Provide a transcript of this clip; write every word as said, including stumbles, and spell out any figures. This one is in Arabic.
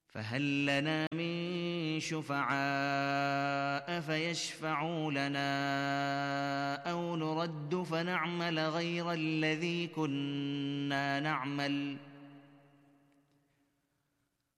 فهل لنا من شفعاء فيشفعوا لنا أو نرد فنعمل غير الذي كنا نعمل